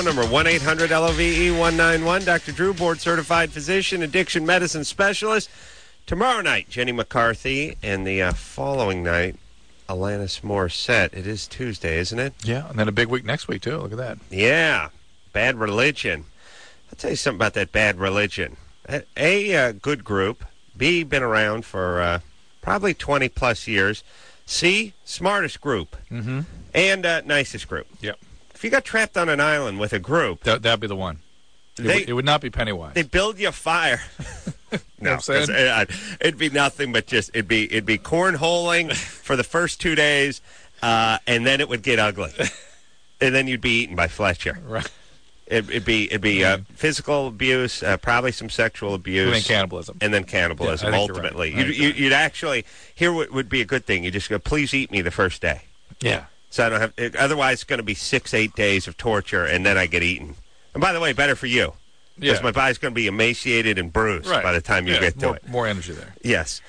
phone number, 1-800-LOVE-191. Dr. Drew, board-certified physician, addiction medicine specialist. Tomorrow night, Jenny McCarthy, and the following night, Alanis Morissette. It is Tuesday, isn't it? Yeah, and then a big week next week, too. Look at that. Yeah, Bad Religion. I'll tell you something about that Bad Religion. A, good group. B, been around for probably 20-plus years. C, smartest group. Mm-hmm. And nicest group. Yep. If you got trapped on an island with a group... That'd be the one. It would not be Pennywise. They build you a fire. No, it'd be nothing but just... It'd be cornholing for the first 2 days, and then it would get ugly. And then you'd be eaten by Fletcher. Right. It'd be physical abuse, probably some sexual abuse. And then cannibalism. And then cannibalism, yeah, ultimately. Right. You'd actually... Here would be a good thing. You just go, please eat me the first day. Yeah. So I don't have... Otherwise, it's going to be 6-8 days of torture, and then I get eaten. And by the way, better for you. Because my body's going to be emaciated and bruised by the time you get to it. More energy there. Yes.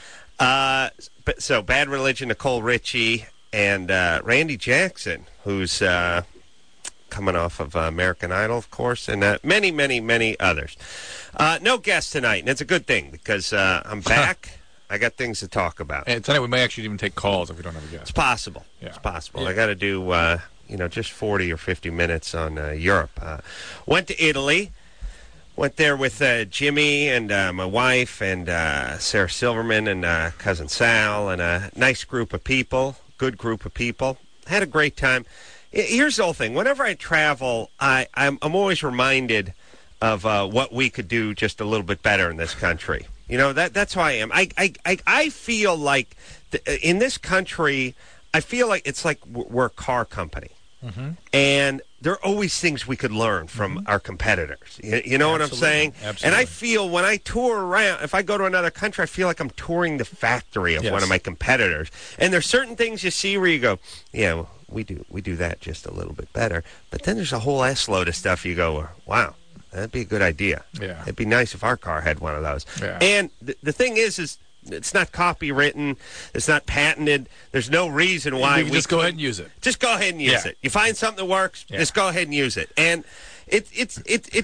So Bad Religion, Nicole Richie, and Randy Jackson, who's... coming off of American Idol, of course, and many, many, many others. No guests tonight, and it's a good thing because I'm back. I got things to talk about. And tonight we may actually even take calls if we don't have a guest. It's possible. Yeah. It's possible. Yeah. I got to do, just 40 or 50 minutes on Europe. Went to Italy. Went there with Jimmy and my wife and Sarah Silverman and cousin Sal and a nice group of people, good group of people. Had a great time. Here's the whole thing. Whenever I travel, I'm always reminded of what we could do just a little bit better in this country. You know, that's how I am. I feel like in this country, I feel like it's like we're a car company. Mm-hmm. And there are always things we could learn from our competitors. You know what I'm saying? Absolutely. And I feel when I tour around, if I go to another country, I feel like I'm touring the factory of one of my competitors. And there's certain things you see where you go, yeah, well, we do that just a little bit better. But then there's a whole S-load of stuff you go, wow, that'd be a good idea. Yeah. It'd be nice if our car had one of those. Yeah. And the thing is it's not copywritten. It's not patented. There's no reason why we just go ahead and use it. Just go ahead and use it. You find something that works, just go ahead and use it. And it's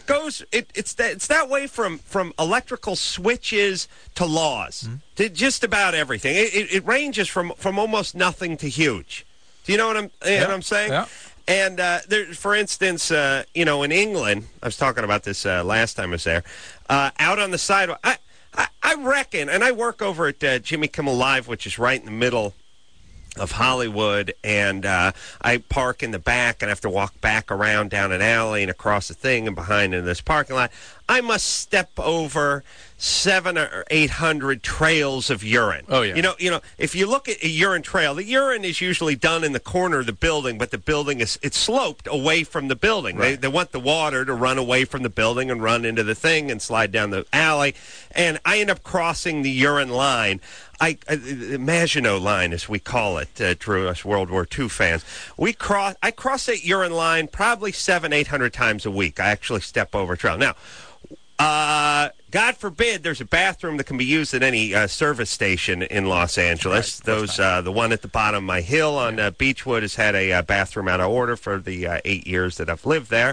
that way from electrical switches to laws to just about everything. It ranges from almost nothing to huge. Do you know what I'm saying? Yeah. And there, for instance, in England, I was talking about this last time I was there. Out on the sidewalk, I reckon, and I work over at Jimmy Kimmel Live, which is right in the middle of Hollywood, and I park in the back and have to walk back around down an alley and across the thing and behind in this parking lot. I must step over 700 or 800 trails of urine. Oh, yeah. You know, if you look at a urine trail, the urine is usually done in the corner of the building, but the building it's sloped away from the building. Right. They want the water to run away from the building and run into the thing and slide down the alley. And I end up crossing the urine line. The Maginot Line, as we call it, Drew, us World War II fans. I cross that urine line probably 700-800 times a week. I actually step over a trail. Now, God forbid there's a bathroom that can be used at any service station in Los Angeles. Right, the one at the bottom of my hill on Beechwood has had a bathroom out of order for the 8 years that I've lived there.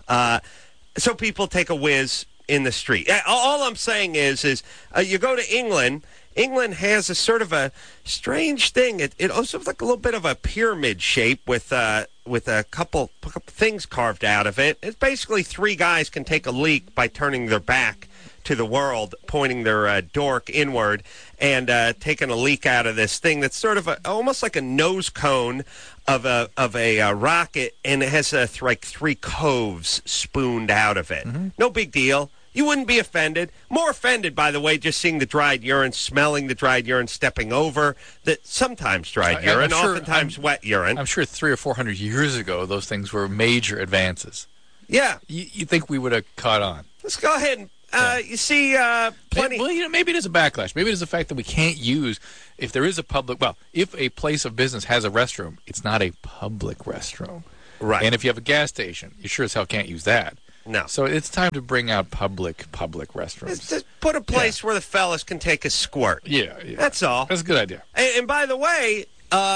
So people take a whiz in the street. All I'm saying is you go to England. England has a sort of a strange thing. It also looks like a little bit of a pyramid shape with a couple things carved out of it. It's basically three guys can take a leak by turning their back to the world, pointing their dork inward, and taking a leak out of this thing that's sort of almost like a nose cone of a rocket, and it has like three coves spooned out of it. Mm-hmm. No big deal. You wouldn't be offended. More offended, by the way, just seeing the dried urine, smelling the dried urine, stepping over sometimes dried urine, oftentimes wet urine. I'm sure 300 or 400 years ago, those things were major advances. Yeah. You think we would have caught on? Let's go ahead and you see plenty. Well, maybe it is a backlash. Maybe it is the fact that we can't use, if there is if a place of business has a restroom, it's not a public restroom. Right. And if you have a gas station, you sure as hell can't use that. No. So it's time to bring out public restrooms. Just put a place where the fellas can take a squirt. Yeah. That's all. That's a good idea. And by the way,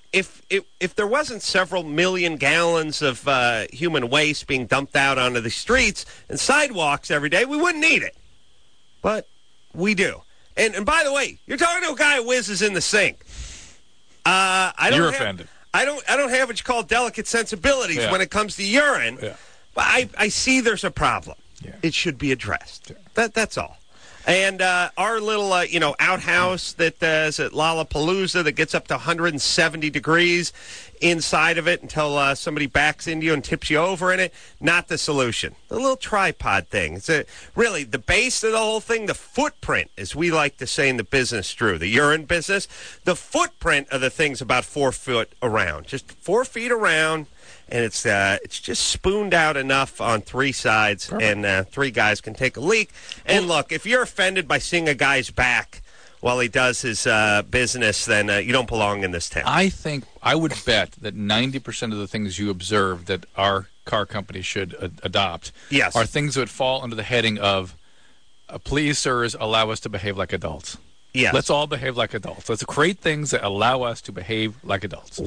if there wasn't several million gallons of human waste being dumped out onto the streets and sidewalks every day, we wouldn't need it. But we do. And by the way, you're talking to a guy who whizzes in the sink. You're offended. I don't have what you call delicate sensibilities when it comes to urine. Yeah. But I see there's a problem. Yeah. It should be addressed. That's all. And our little, outhouse that is at Lollapalooza that gets up to 170 degrees inside of it until somebody backs into you and tips you over in it, not the solution. The little tripod thing. It's really the base of the whole thing, the footprint, as we like to say in the business, Drew, the urine business, the footprint of the thing's about 4 foot around, just 4 feet around. And it's just spooned out enough on 3 sides, and 3 guys can take a leak. And look, if you're offended by seeing a guy's back while he does his business, then you don't belong in this town. I would bet that 90% of the things you observe that our car company should adopt are things that would fall under the heading of, please, sirs, allow us to behave like adults. Yes. Let's all behave like adults. Let's create things that allow us to behave like adults.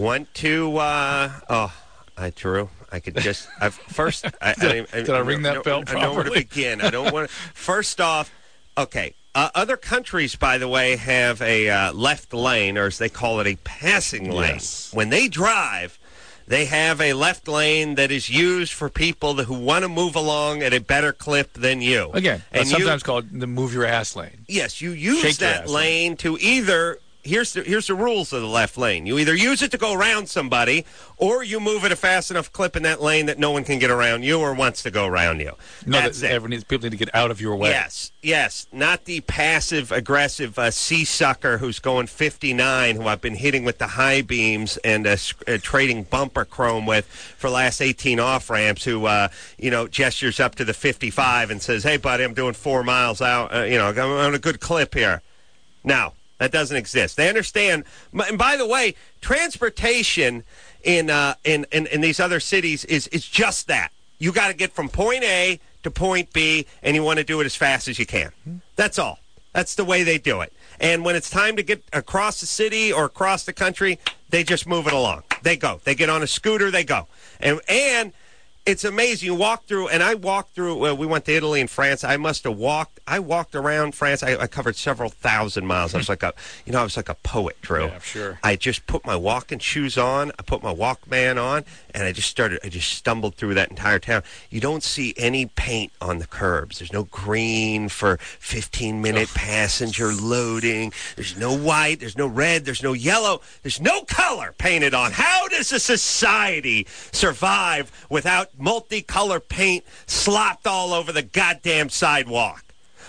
Drew, I could just first. Did I ring that bell properly? I know where to begin. I don't want to. First off, okay. Other countries, by the way, have a left lane, or as they call it, a passing lane. Yes. When they drive, they have a left lane that is used for people who want to move along at a better clip than you. Again, that's sometimes called the move your ass lane. Yes, you use that lane to either. Here's the rules of the left lane. You either use it to go around somebody, or you move at a fast enough clip in that lane that no one can get around you or wants to go around you. No, people need to get out of your way. Yes. Not the passive-aggressive sea-sucker who's going 59, who I've been hitting with the high beams and trading bumper chrome with for the last 18 off-ramps, who, gestures up to the 55 and says, hey, buddy, I'm doing 4 miles out. I'm on a good clip here. Now, that doesn't exist. They understand. And by the way, transportation in these other cities is just that. You got to get from point A to point B, and you want to do it as fast as you can. That's all. That's the way they do it. And when it's time to get across the city or across the country, they just move it along. They go. They get on a scooter. They go. And it's amazing. You walk through, and I walked through, we went to Italy and France. I walked around France. I covered several thousand miles. I was like a poet, Drew. Yeah, sure. I just put my walking shoes on. I put my Walkman on, and I just stumbled through that entire town. You don't see any paint on the curbs. There's no green for 15-minute passenger loading. There's no white. There's no red. There's no yellow. There's no color painted on. How does a society survive without multicolor paint slopped all over the goddamn sidewalk?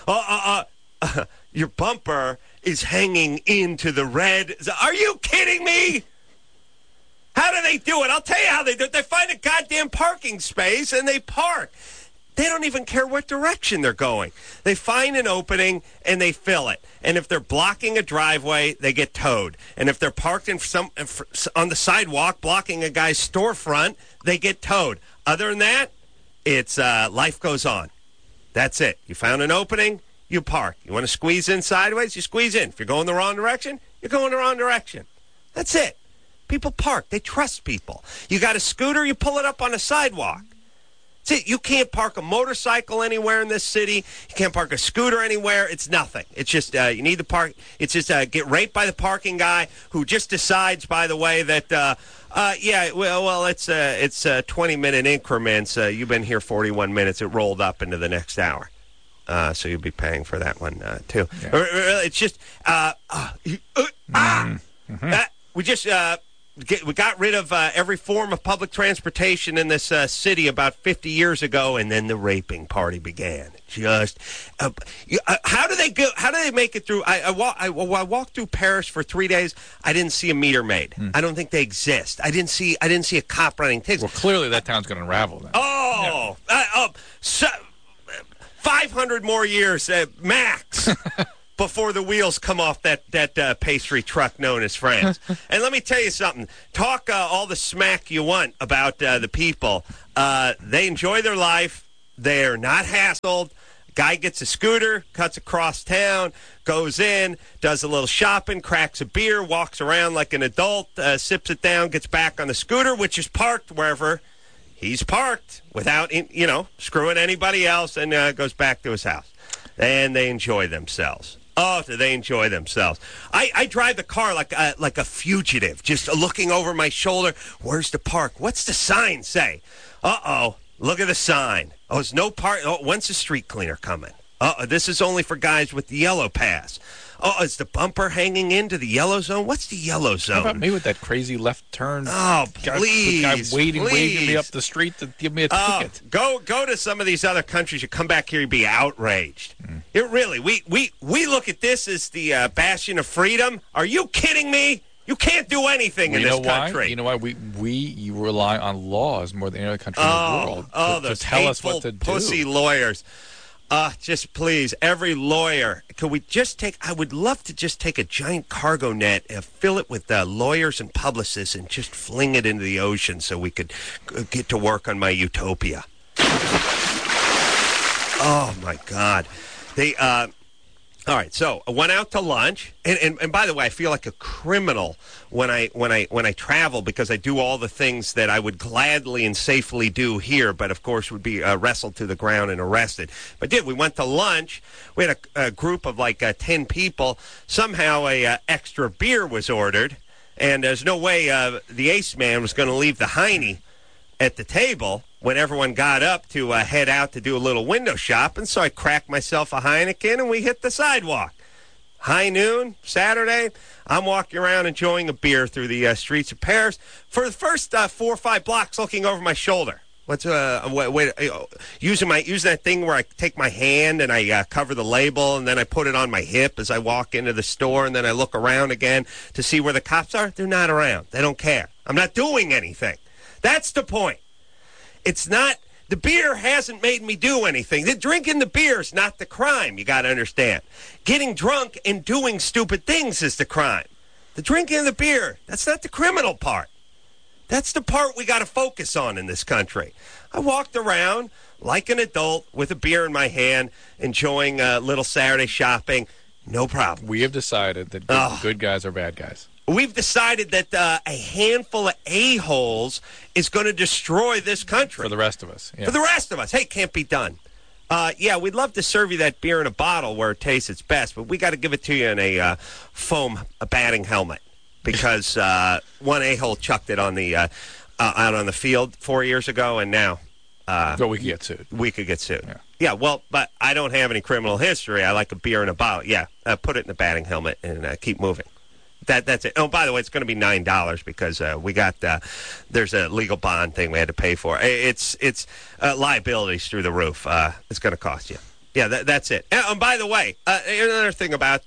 Your bumper is hanging into the red. Are you kidding me? How do they do it? I'll tell you how they do it. They find a goddamn parking space and they park. They don't even care what direction they're going. They find an opening and they fill it. And if they're blocking a driveway, they get towed. And if they're parked on the sidewalk blocking a guy's storefront, they get towed. Other than that, it's life goes on. That's it. You found an opening, you park. You want to squeeze in sideways, you squeeze in. If you're going the wrong direction, you're going the wrong direction. That's it. People park. They trust people. You got a scooter, you pull it up on a sidewalk. See, you can't park a motorcycle anywhere in this city. You can't park a scooter anywhere. It's nothing. It's just you need to park. It's just get raped by the parking guy who just decides, by the way, that it's 20-minute increments. You've been here 41 minutes. It rolled up into the next hour, so you'll be paying for that one too. Yeah. It's just we just. We got rid of every form of public transportation in this city about 50 years ago, and then the raping party began. Just how do they go? How do they make it through? I walked through Paris for 3 days. I didn't see a meter maid. I don't think they exist. I didn't see a cop running tickets. Well, clearly that town's going to unravel then. 500 more years max. Before the wheels come off that pastry truck known as France. And let me tell you something. Talk all the smack you want about the people. They enjoy their life. They're not hassled. Guy gets a scooter, cuts across town, goes in, does a little shopping, cracks a beer, walks around like an adult, sips it down, gets back on the scooter, which is parked wherever he's parked without, screwing anybody else, and goes back to his house. And they enjoy themselves. Oh, do they enjoy themselves. I drive the car like a fugitive, just looking over my shoulder. Where's the park? What's the sign say? Uh-oh, look at the sign. Oh, it's no park. Oh, when's the street cleaner coming? This is only for guys with the yellow pass. Oh, is the bumper hanging into the yellow zone? What's the yellow zone? How about me with that crazy left turn? Oh, please. Guy waving me up the street to give me a ticket. Go to some of these other countries. You come back here, you'd be outraged. It really, we look at this as the bastion of freedom. Are you kidding me? You can't do anything in this country. You know why? We rely on laws more than any other country in the world to tell us what to do. Pussy lawyers. Just please, every lawyer, could we just I would love to just take a giant cargo net and fill it with lawyers and publicists and just fling it into the ocean so we could get to work on my utopia. Oh, my God. All right, so I went out to lunch, and by the way, I feel like a criminal when I travel because I do all the things that I would gladly and safely do here, but of course would be wrestled to the ground and arrested. But we went to lunch. We had a group of like 10 people. Somehow a extra beer was ordered, and there's no way the ace man was going to leave the Heine at the table when everyone got up to head out to do a little window shopping, so I cracked myself a Heineken and we hit the sidewalk. High noon, Saturday, I'm walking around enjoying a beer through the streets of Paris. For the first 4 or 5 blocks, looking over my shoulder. Using that thing where I take my hand and I cover the label and then I put it on my hip as I walk into the store and then I look around again to see where the cops are. They're not around. They don't care. I'm not doing anything. That's the point. It's not, the beer hasn't made me do anything. Drinking the beer is not the crime, you got to understand. Getting drunk and doing stupid things is the crime. The drinking of the beer, that's not the criminal part. That's the part we got to focus on in this country. I walked around like an adult with a beer in my hand, enjoying a little Saturday shopping. No problem. We have decided that good guys are bad guys. We've decided that a handful of a-holes is going to destroy this country. For the rest of us. Yeah. For the rest of us. Hey, can't be done. We'd love to serve you that beer in a bottle where it tastes its best, but we got to give it to you in a foam batting helmet because one a-hole chucked it on the out on the field 4 years ago, and now... but we could get sued. We could get sued. Yeah, well, but I don't have any criminal history. I like a beer in a bottle. Yeah, put it in the batting helmet and keep moving. That's it. Oh, by the way, it's going to be $9 because we got there's a legal bond thing we had to pay for. It's liabilities through the roof. It's going to cost you. Yeah, that's it. And by the way, another thing about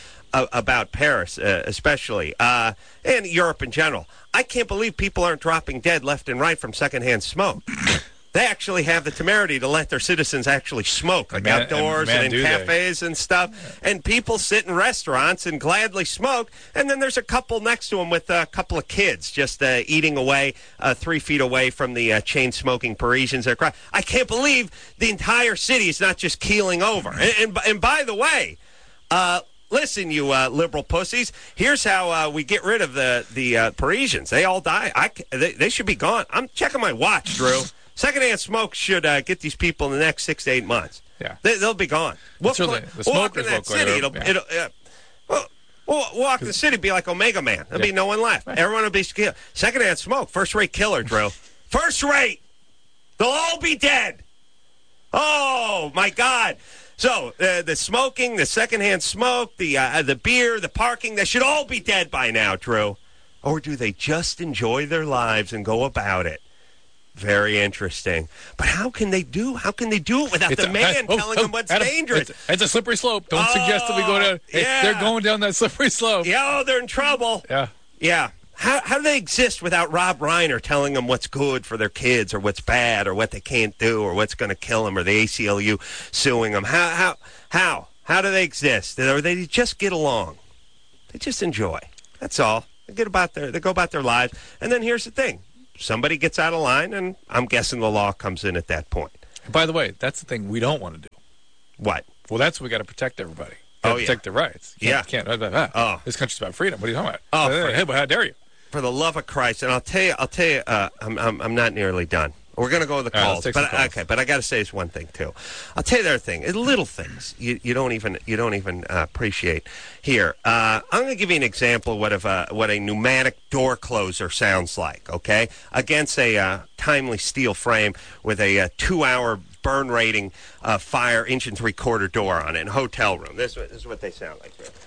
Paris, especially, and Europe in general, I can't believe people aren't dropping dead left and right from secondhand smoke. They actually have the temerity to let their citizens actually smoke, like outdoors and in cafes and stuff. And people sit in restaurants and gladly smoke. And then there's a couple next to them with a couple of kids just eating away 3 feet away from the chain-smoking Parisians. I can't believe the entire city is not just keeling over. And by the way, listen, you liberal pussies, here's how we get rid of the Parisians. They all die. They should be gone. I'm checking my watch, Drew. Secondhand smoke should get these people in the next 6 to 8 months. Yeah, they'll be gone. The smokers will walk in the city, be like Omega Man. There'll be no one left. Everyone will be killed. Secondhand smoke, first-rate killer, Drew. First rate. They'll all be dead. Oh my God. So the smoking, the secondhand smoke, the beer, the parking, they should all be dead by now, Drew. Or do they just enjoy their lives and go about it? Very interesting. But how can they do it without the man telling them what's Adam, dangerous? It's a slippery slope. Don't suggest that we go down. Yeah. They're going down that slippery slope. Yeah, they're in trouble. Yeah. How do they exist without Rob Reiner telling them what's good for their kids or what's bad or what they can't do or what's going to kill them or the ACLU suing them? How do they exist? Or they just get along? They just enjoy. That's all. They go about their lives. And then here's the thing. Somebody gets out of line, and I'm guessing the law comes in at that point. By the way, that's the thing we don't want to do. What? Well, that's what we got to protect everybody. Protect their rights. Can't. This country's about freedom. What are you talking about? Hey, but how dare you? For the love of Christ, and I'll tell you, I'm not nearly done. We're going to go to the calls, but I got to say this one thing too. I'll tell you the other thing. It's little things you don't even appreciate here. I'm going to give you an example of what a pneumatic door closer sounds like. Okay, against a timely steel frame with a 2-hour burn rating fire 1 3/4 door on it in a hotel room. This is what they sound like here.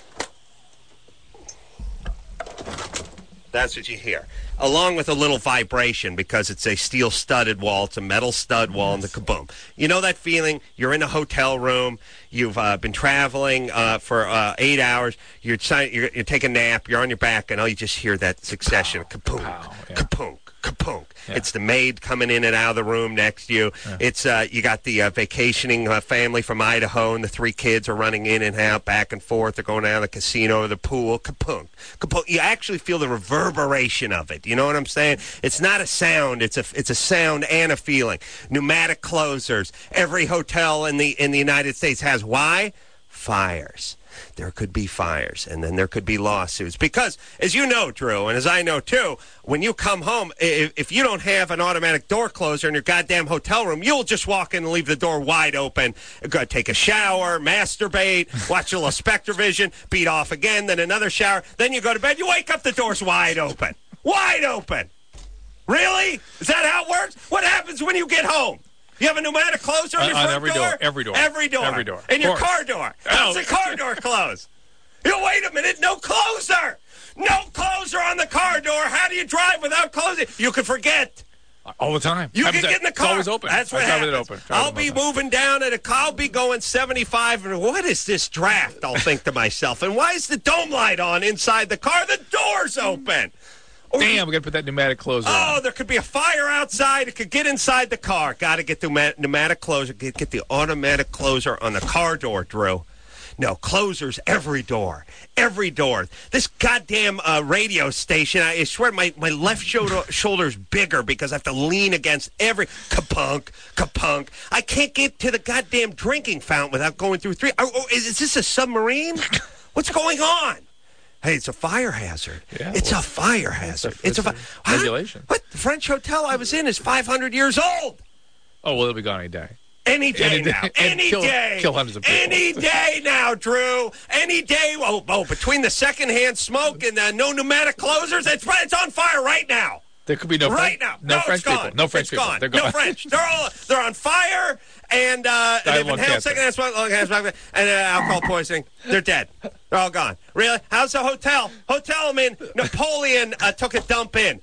That's what you hear. Along with a little vibration because it's a steel studded wall. It's a metal stud wall and the kaboom. You know that feeling? You're in a hotel room. You've been traveling for 8 hours. You're taking a nap. You're on your back, and all you just hear that succession of kapoom, kapoom, kapoom. Yeah. It's the maid coming in and out of the room next to you. Yeah. It's you got the vacationing family from Idaho, and the 3 kids are running in and out, back and forth. They're going down to the casino or the pool. Kapoom, kapoom. You actually feel the reverberation of it. You know what I'm saying? It's not a sound. It's a sound and a feeling. Pneumatic closers. Every hotel in the United States has. Why? Fires. There could be fires, and then there could be lawsuits. Because, as you know, Drew, and as I know, too, when you come home, if you don't have an automatic door closer in your goddamn hotel room, you'll just walk in and leave the door wide open, go take a shower, masturbate, watch a little Spectrovision, beat off again, then another shower, then you go to bed, you wake up, the door's wide open. Wide open! Really? Is that how it works? What happens when you get home? You have a pneumatic closer on your front every door? Every door. Every door. Every door. And your car door. How's the car door close? Wait a minute. No closer. No closer on the car door. How do you drive without closing? You can forget. All the time. You can get in the car. It's always open. That's what happens. Open. I'll be moving down I'll be going 75. And what is this draft? I'll think to myself. And why is the dome light on inside the car? The door's open. Damn, we got to put that pneumatic closer on. There could be a fire outside. It could get inside the car. Got to get the pneumatic closer. Get the automatic closer on the car door, Drew. No, closers every door. Every door. This goddamn radio station, I swear my left shoulder's bigger because I have to lean against every kapunk, kapunk. I can't get to the goddamn drinking fountain without going through 3. Is this a submarine? What's going on? Hey, it's a fire hazard. Yeah, it's a fire hazard. It's a regulation. What? The French hotel I was in is 500 years old. Oh, well, it'll be gone any day. Any day now. Any day. Kill hundreds of people. Any day now, Drew. Any day. Oh, between the secondhand smoke and the no pneumatic closers, it's on fire right now. There could be no right now. No French people. No French people. They're gone. No French. They're on fire, and they've been secondhand smoke, and alcohol poisoning. They're dead. They're all gone. Really? How's the hotel? Hotel, Napoleon took a dump in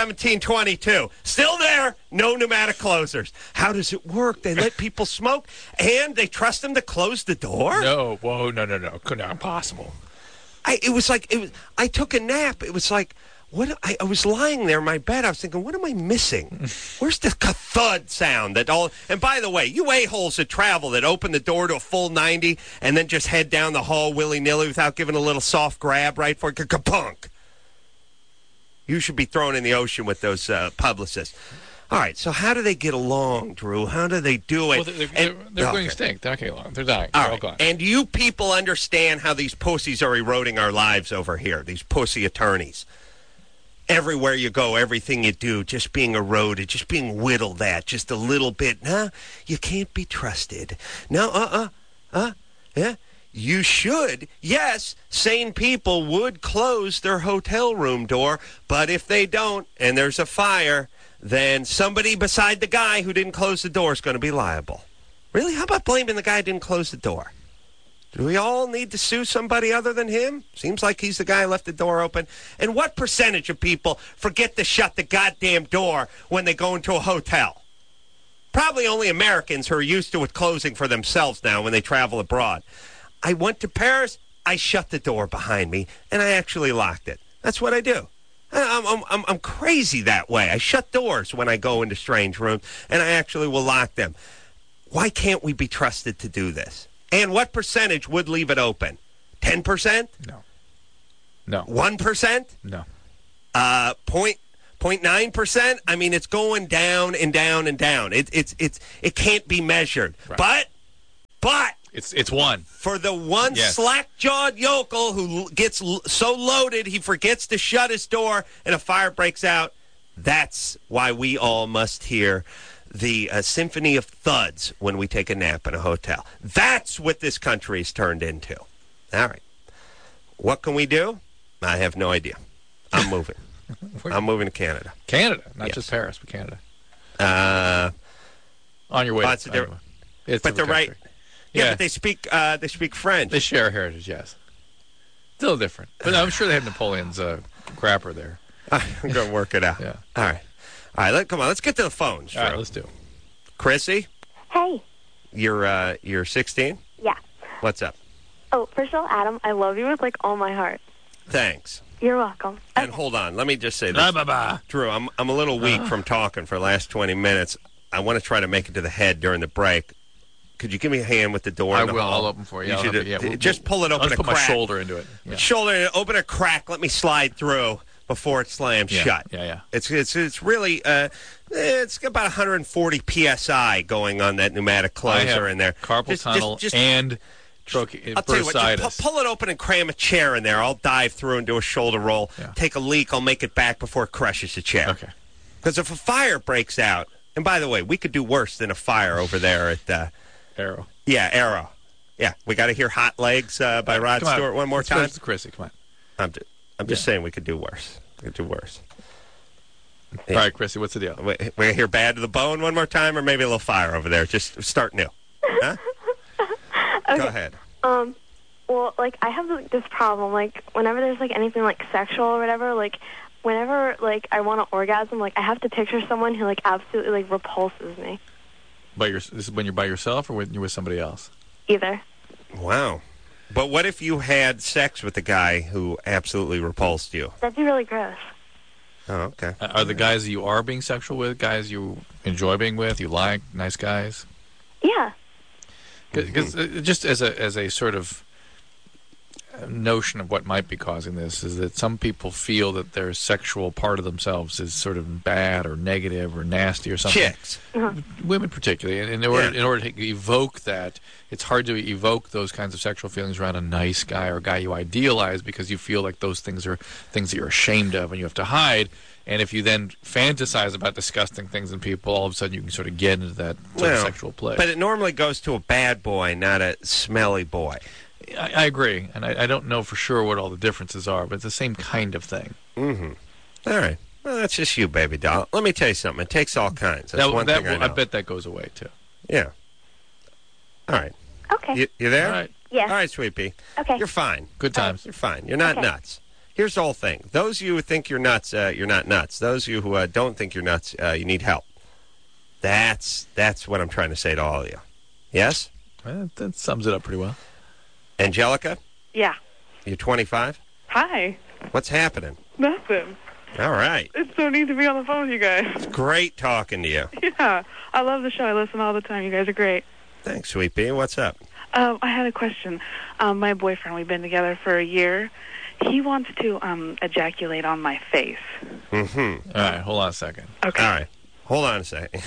1722. Still there. No pneumatic closers. How does it work? They let people smoke, and they trust them to close the door? No. Whoa, no. Impossible. I took a nap. It was like... I was lying there in my bed. I was thinking, what am I missing? Where's the thud sound that all? And by the way, you a-holes that travel that open the door to a full 90 and then just head down the hall willy-nilly without giving a little soft grab right for it. Kapunk. You should be thrown in the ocean with those publicists. All right, so how do they get along, Drew? How do they do it? Well, they're going extinct. They're not getting along. They're dying. They're all gone. And you people understand how these pussies are eroding our lives over here, these pussy attorneys. Everywhere you go, everything you do, just being eroded, just being whittled at, just a little bit. Nah, you can't be trusted. No, yeah. You should. Yes, sane people would close their hotel room door, but if they don't, and there's a fire, then somebody beside the guy who didn't close the door is going to be liable. Really? How about blaming the guy who didn't close the door? Do we all need to sue somebody other than him? Seems like he's the guy who left the door open. And what percentage of people forget to shut the goddamn door when they go into a hotel? Probably only Americans who are used to it closing for themselves now when they travel abroad. I went to Paris, I shut the door behind me, and I actually locked it. That's what I do. I'm crazy that way. I shut doors when I go into strange rooms, and I actually will lock them. Why can't we be trusted to do this? And what percentage would leave it open? 10%? No. 1%? No. 0.9%? I mean, it's going down and down and down. It can't be measured. Right. But It's one. For the one slack-jawed yokel who gets so loaded he forgets to shut his door and a fire breaks out, that's why we all must hear the symphony of thuds when we take a nap in a hotel. That's what this country's turned into. All right. What can we do? I have no idea. I'm moving. I'm moving to Canada. Canada, not just Paris, but Canada. On your way. But they're right. Yeah, but they speak French. They share heritage, yes. Still different. But I'm sure they have Napoleon's crapper there. I'm going to work it out. Yeah. All right. Come on. Let's get to the phones. All right, let's do it. Chrissy? Hey. You're 16? Yeah. What's up? Oh, first of all, Adam, I love you with, all my heart. Thanks. You're welcome. And hold on. Let me just say this. Drew, I'm a little weak from talking for the last 20 minutes. I want to try to make it to the head during the break. Could you give me a hand with the door? I will. I'll open for you. Just pull it open. I'll just put my shoulder into it. Yeah. Shoulder, open a crack. Let me slide through before it slams shut. Yeah. It's really it's about 140 psi going on that pneumatic closer in there. Carpal tunnel and I'll tell you what, just pull it open and cram a chair in there. I'll dive through and do a shoulder roll. Yeah. Take a leak. I'll make it back before it crushes the chair. Okay. Because if a fire breaks out, and by the way, we could do worse than a fire over there at Arrow. Yeah, Arrow. Yeah, we got to hear "Hot Legs" by Rod Stewart one more time. Chrissy, come on. I'm just saying we could do worse. We could do worse. All right, Chrissy, what's the deal? We gonna hear "Bad to the Bone" one more time, or maybe a little fire over there. Just start new. Huh? Okay. Go ahead. Well, I have this problem. Whenever there's anything sexual or whatever, whenever I want to orgasm, I have to picture someone who absolutely repulses me. This is when you're by yourself or when you're with somebody else? Either. Wow. But what if you had sex with a guy who absolutely repulsed you? That'd be really gross. Oh, okay. Are the guys you are being sexual with guys you enjoy being with, you like, nice guys? Yeah. Because just as a sort of notion of what might be causing this is that some people feel that their sexual part of themselves is sort of bad or negative or nasty or something. Chicks. Women particularly. And in order to evoke that, it's hard to evoke those kinds of sexual feelings around a nice guy or a guy you idealize because you feel like those things are things that you're ashamed of and you have to hide. And if you then fantasize about disgusting things in people, all of a sudden you can sort of get into that sort of sexual play. But it normally goes to a bad boy, not a smelly boy. I agree, and I don't know for sure what all the differences are, but it's the same kind of thing. Mm-hmm. All right. Well, that's just you, baby doll. Let me tell you something. It takes all kinds. That's one thing I know. I bet that goes away, too. Yeah. All right. Okay. You there? All right. Yeah. All right, sweet pea. Okay. You're fine. Good times. You're fine. You're not nuts. Here's the whole thing. Those of you who think you're nuts, you're not nuts. Those of you who don't think you're nuts, you need help. That's what I'm trying to say to all of you. Yes? Well, that sums it up pretty well. Angelica? Yeah. You're 25? Hi. What's happening? Nothing. All right. It's so neat to be on the phone with you guys. It's great talking to you. Yeah. I love the show. I listen all the time. You guys are great. Thanks, sweet pea. What's up? I had a question. My boyfriend, we've been together for a year. He wants to ejaculate on my face. Mm-hmm. All right. Hold on a second. Okay. All right. Hold on a second.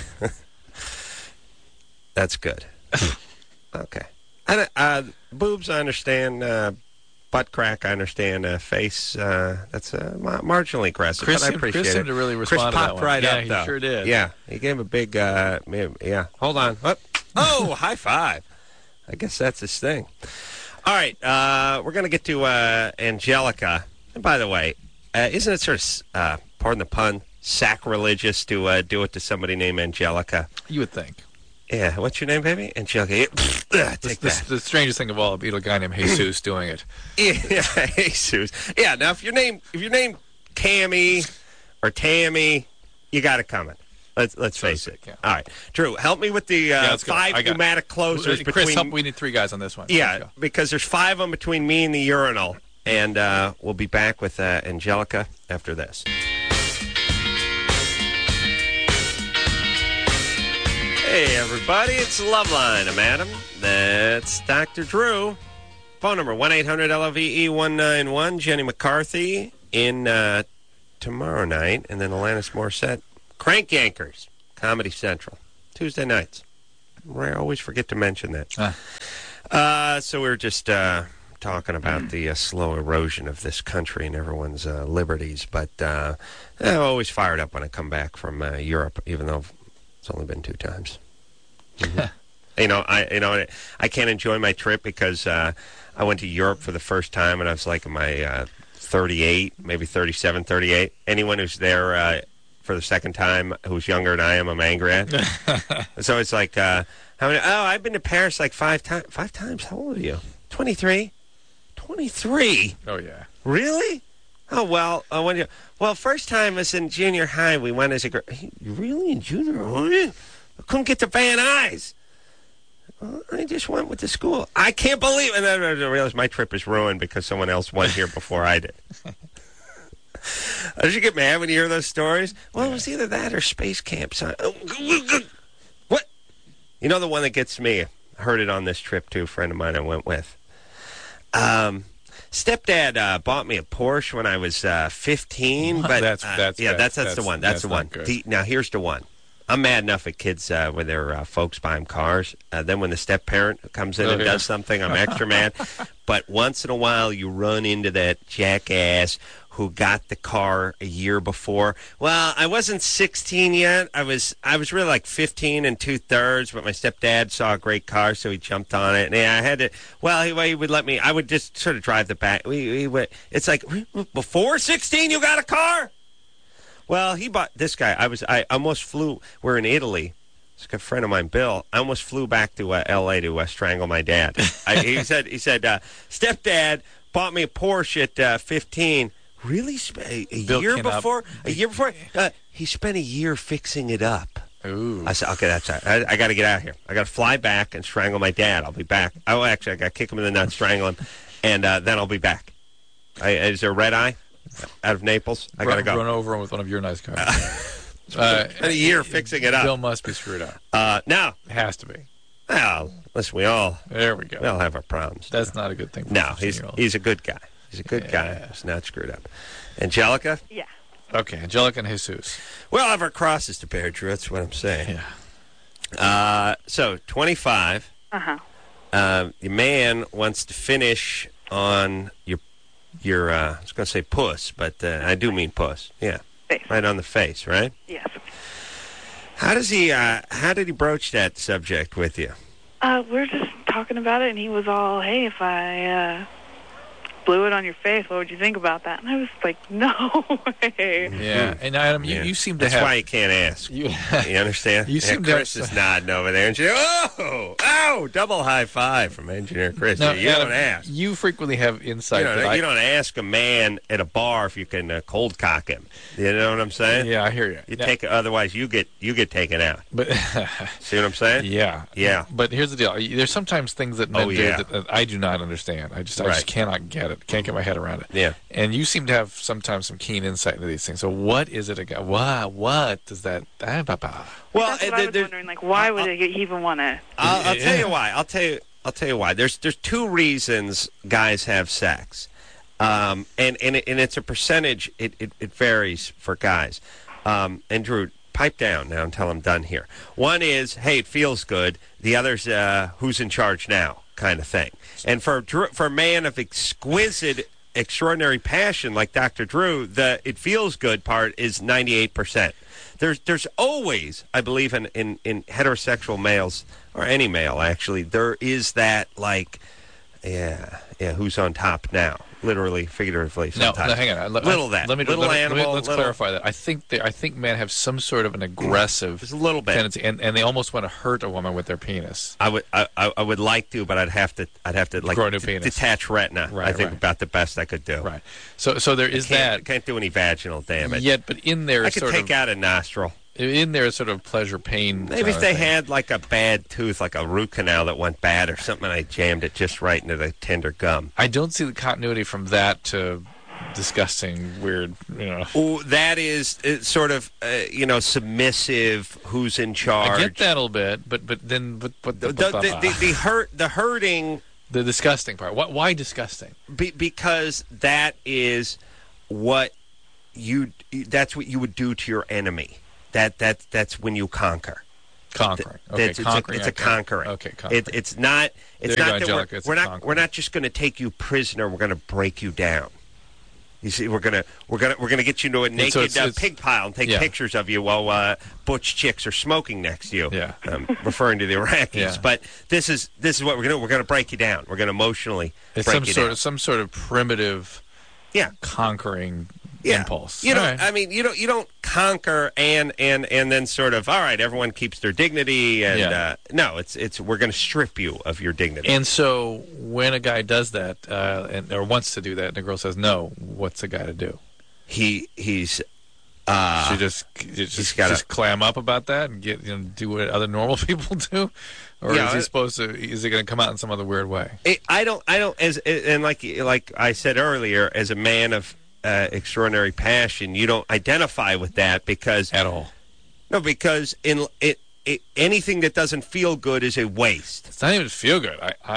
That's good. Okay. Boobs, I understand. Butt crack, I understand. Face, that's marginally aggressive. Chris, but I appreciate Chris it. seemed to really respond Chris popped to that one. right yeah, up, though. He sure did. Yeah, he gave a big, yeah. Hold on. Oh, high five. I guess that's his thing. All right, we're going to get to Angelica. And by the way, isn't it sort of, pardon the pun, sacrilegious to do it to somebody named Angelica? You would think. Yeah, what's your name, baby? Angelica. Take that. The strangest thing of all, a guy named Jesus doing it. Yeah, Jesus. Yeah, now if you're named Cammy or Tammy, you got it coming. Let's face it. Yeah. All right, Drew, help me with the 5 pneumatic closers. Chris, we need 3 guys on this one. Yeah, because there's 5 of them between me and the urinal, and we'll be back with Angelica after this. Hey, everybody, it's Loveline. I'm Adam. That's Dr. Drew. Phone number, 1-800-LOVE-191. Jenny McCarthy in tomorrow night. And then Alanis Morissette. Crank Yankers, Comedy Central. Tuesday nights. I always forget to mention that. So we were just talking about the slow erosion of this country and everyone's liberties, but I'm always fired up when I come back from Europe, even though it's only been 2 times. Mm-hmm. I can't enjoy my trip because I went to Europe for the first time, and I was like in my 38, maybe 37, 38. Anyone who's there for the second time who's younger than I am, I'm angry at. So it's like, how many? Oh, I've been to Paris like 5 times. 5 times? How old are you? 23? 23? Oh, yeah. Really? Oh, well, first time was in junior high. We went as a girl. Really? In junior high? I couldn't get to Van Nuys. Well, I just went with the school. I can't believe it. And then I realized my trip is ruined because someone else went here before I did. Did you get mad when you hear those stories? Well, it was either that or space camp. What? You know the one that gets me? I heard it on this trip, too, a friend of mine I went with. Stepdad bought me a Porsche when I was 15. But that's the one. That's the one. Now, here's the one. I'm mad enough at kids when their folks buy them cars. Then when the step-parent comes in and does something, I'm extra mad. But once in a while, you run into that jackass who got the car a year before. Well, I wasn't 16 yet. I was really like 15 and 2/3, but my stepdad saw a great car, so he jumped on it. And I had to, he would let me, I would just sort of drive the back. It's like, before 16 you got a car? Well, he bought this guy. I almost flew. We're in Italy. It's a friend of mine, Bill. I almost flew back to L.A. to strangle my dad. He said, stepdad bought me a Porsche at 15. Really? A year before? He spent a year fixing it up. Ooh. I said, okay, that's it. I got to get out of here. I got to fly back and strangle my dad. I'll be back. Oh, actually, I got to kick him in the nuts, strangle him, and then I'll be back. Is there a red eye out of Naples? I got to go. Run over him with one of your nice cars. A year fixing it up. Bill must be screwed up. No. It has to be. Well, listen, there we go. We all have our problems. That's not a good thing. No, he's a good guy. He's a good guy. He's not screwed up. Angelica? Yeah. Okay, Angelica and Jesus. We all have our crosses to bear, Drew. That's what I'm saying. Yeah. So, 25. Uh-huh. Your man wants to finish on your I was going to say puss, but I do mean puss. Yeah. Face. Right on the face, right? Yes. How did he broach that subject with you? We're just talking about it, and he was all, hey, if I blew it on your face, what would you think about that? And I was like, no way. Yeah, and Adam, you seem to have... That's why you can't ask. You understand? You seem to Chris is nodding over there. Engineer, double high five from Engineer Chris. Now, you Adam, don't ask. You frequently have insight. You don't ask a man at a bar if you can cold cock him. You know what I'm saying? Yeah, I hear you. Otherwise, you get taken out. But see what I'm saying? Yeah. But here's the deal. There's sometimes things that men do that I do not understand. I just cannot get it. Can't get my head around it. Yeah. And you seem to have sometimes some keen insight into these things. So what is it again? What does that? Well, that's what I was wondering. Like, why would he even want to? I'll tell you why. I'll tell you why. There's 2 reasons guys have sex, and it's a percentage. It varies for guys. And Drew, pipe down now until I'm done here. One is, hey, it feels good. The other's, who's in charge now, kind of thing. And for a man of extraordinary passion like Dr. Drew, the it feels good part is 98%. There's always, I believe, in heterosexual males, or any male actually, there is that like, who's on top now? Literally, figuratively, sometimes. No, hang on. Let's clarify that. I think men have some sort of an aggressive a little bit tendency, and they almost want to hurt a woman with their penis. I would like to, but I'd have to like grow a new penis. Detach retina. Right, I think about the best I could do. Right. So there is that. Can't do any vaginal damage. Yet, but in there, I could take out a nostril. In there, sort of pleasure pain. Maybe if they had like a bad tooth, like a root canal that went bad or something, and I jammed it just right into the tender gum. I don't see the continuity from that to disgusting, weird. Oh, that is sort of submissive. Who's in charge? I get that a little bit, but then the hurting, the disgusting part. Why disgusting? Because that is what that's what you would do to your enemy. That's when you conquer. Conquering. Okay, it's a conquering. Okay, conquering. It's not. It's there not you go, that Angelica, we're not just going to take you prisoner. We're going to break you down. You see, we're gonna get you into a naked pig pile and take pictures of you while butch chicks are smoking next to you. Yeah, referring to the Iraqis. Yeah. But this is what we're gonna do. We're gonna break you down. We're gonna emotionally break you down. Some sort of primitive, conquering impulse. You know, I mean, you don't conquer and then sort of, all right, everyone keeps their dignity and no, it's we're going to strip you of your dignity. And so when a guy does that or wants to do that, and the girl says no, what's the guy to do? He's should just clam up about that and do what other normal people do, or is he supposed to? Is it going to come out in some other weird way? I don't and like I said earlier, as a man of extraordinary passion, you don't identify with that because at all. No, because anything that doesn't feel good is a waste. It's not even feel good.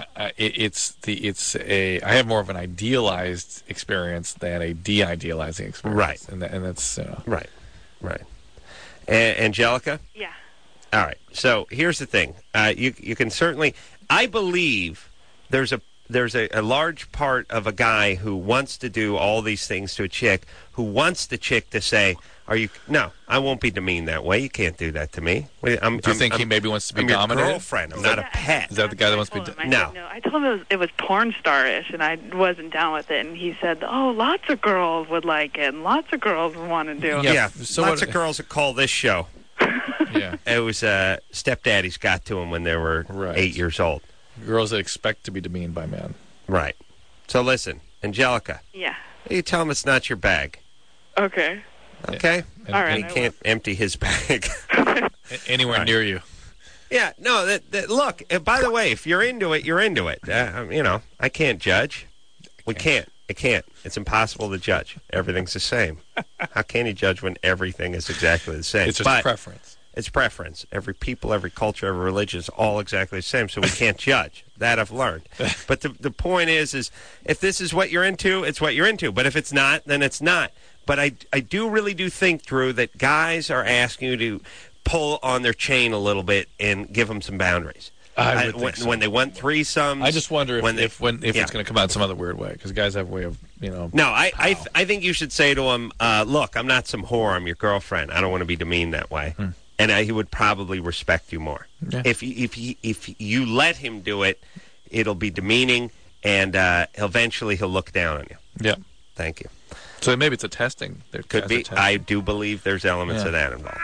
I have more of an idealized experience than a de-idealizing experience. Right, and that's right. Angelica? Yeah. All right. So here's the thing. You can certainly. I believe there's a large part of a guy who wants to do all these things to a chick, who wants the chick to say, no, I won't be demeaned that way. You can't do that to me. Do you think he maybe wants to be dominated? I'm your girlfriend. I'm not a pet. Is that the guy that wants to be No. I told him it was porn star-ish, and I wasn't down with it. And he said, lots of girls would like it, and lots of girls would want to do it. Yeah, so lots of girls that call this show. Yeah. It was stepdaddies got to them when they were 8 years old. Girls that expect to be demeaned by men. Right. So listen, Angelica. Yeah. You tell him it's not your bag. Okay. Okay? All right. And he can't empty his bag. Anywhere near you. Yeah, no, look, by the way, if you're into it, you're into it. I can't judge. We can't. It can't. It's impossible to judge. Everything's the same. How can you judge when everything is exactly the same? It's just preference. It's preference. Every people, every culture, every religion is all exactly the same, so we can't judge. That I've learned. But the point is if this is what you're into, it's what you're into. But if it's not, then it's not. But I really do think, Drew, that guys are asking you to pull on their chain a little bit and give them some boundaries. I would think so. When they want threesomes. I just wonder if it's going to come out some other weird way, because guys have a way of, No, I think you should say to him, look, I'm not some whore. I'm your girlfriend. I don't want to be demeaned that way. And he would probably respect you more. Yeah. If you let him do it, it'll be demeaning, and eventually he'll look down on you. Yeah. Thank you. So maybe it's a testing. Could be. I do believe there's elements of that involved.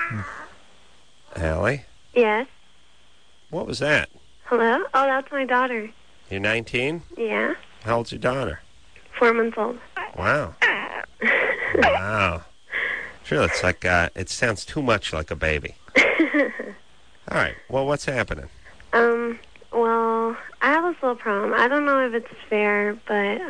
Allie? Yes? What was that? Hello? Oh, that's my daughter. You're 19? Yeah. How old's your daughter? 4 months old. Wow. Wow. Sure, it's like, it sounds too much like a baby. All right. Well, what's happening? Well, I have this little problem. I don't know if it's fair, but,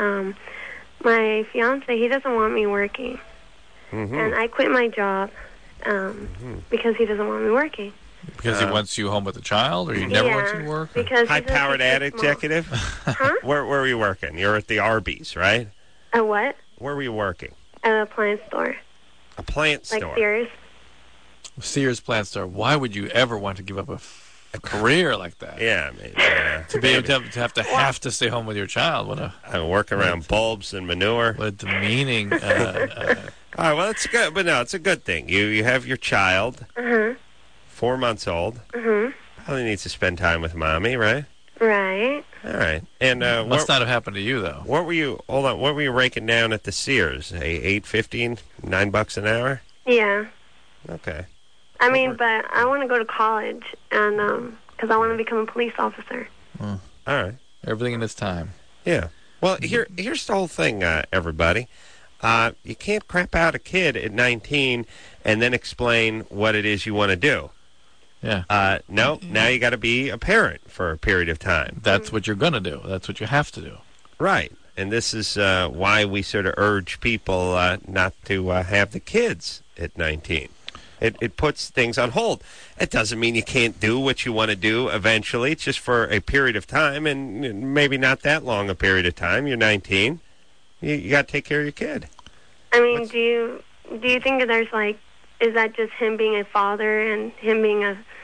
my fiance, he doesn't want me working. Mm-hmm. And I quit my job, because he doesn't want me working. Because he wants you home with the child, or he never wants you to work? Because high-powered ad executive? Huh? Where were you working? You're at the Arby's, right? A what? Where were you working? At an appliance store. Appliance store? Like Sears. Sears plant store. Why would you ever want to give up a career like that? Yeah, maybe. To be able to have to stay home with your child. Work around bulbs and manure. What a demeaning. All right, well, that's good. But no, it's a good thing. You have your child, 4 months old. Probably needs to spend time with mommy, right? Right. All right. And must not have happened to you, though. What were you? Hold on. What were you raking down at the Sears? $8.15, $9 an hour? Yeah. Okay. I mean, but I want to go to college, and because I want to become a police officer. All right. Everything in its time. Yeah. Well, here's the whole thing, everybody. You can't crap out a kid at 19 and then explain what it is you want to do. Yeah. No, now you got to be a parent for a period of time. That's what you're going to do. That's what you have to do. Right. And this is why we sort of urge people not to have the kids at 19. It puts things on hold. It doesn't mean you can't do what you want to do eventually. It's just for a period of time, and maybe not that long a period of time. You're 19. You got to take care of your kid. I mean, do you think that there's is that just him being a father and him being a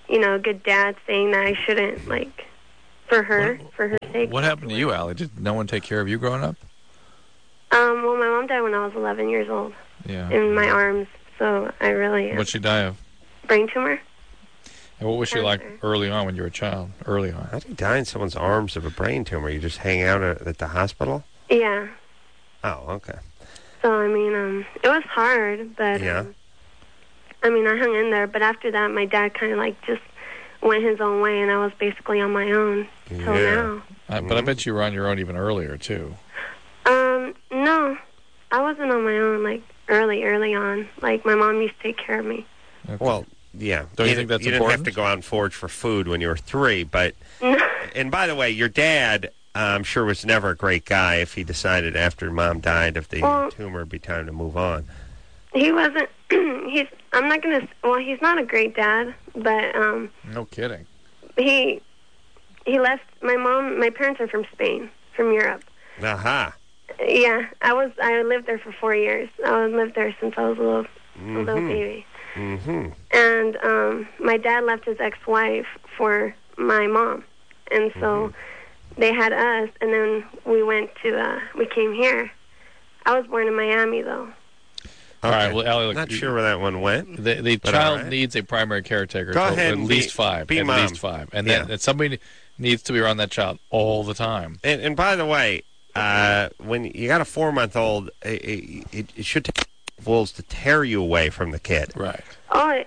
a good dad saying that I shouldn't, like, for her sake. What happened to you, Allie? Did no one take care of you growing up? Well, my mom died when I was 11 years old. Yeah. In my arms, so I really... What'd she die of? Brain tumor. And what was she like early on when you were a child? Early on. How do you die in someone's arms of a brain tumor? You just hang out at the hospital? Yeah. Oh, okay. So, I mean, it was hard, but... Yeah. I mean, I hung in there, but after that, my dad kind of, like, just went his own way, and I was basically on my own till now. But I bet you were on your own even earlier, too. No. I wasn't on my own, like, early on. Like, my mom used to take care of me. Okay. Well, yeah. Don't you think that's important? You didn't have to go out and forage for food when you were 3, but... And by the way, your dad, I'm sure, was never a great guy if he decided after Mom died of the tumor it'd be time to move on. He wasn't... he's not a great dad, but... No kidding. He left... My parents are from Spain, from Europe. Aha. Yeah, I lived there for 4 years. I lived there since I was a little baby. Mm-hmm. And my dad left his ex-wife for my mom, and so they had us. And then we came here. I was born in Miami, though. All right. Well, Allie, look, not sure where that one went. The child needs a primary caretaker. Go ahead. At least 5. At mom. least 5, and then somebody needs to be around that child all the time. And by the way. When you got a 4-month-old, it should take wolves to tear you away from the kid. Right. Oh,